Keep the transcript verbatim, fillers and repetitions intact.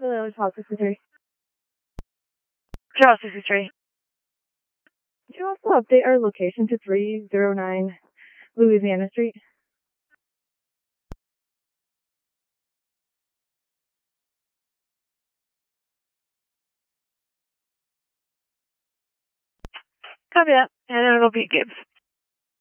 Hello, Charles sixty-three. Charles sixty-three. Could you also update our location to three oh nine Louisiana Street? Copy that. And it'll be Gibbs.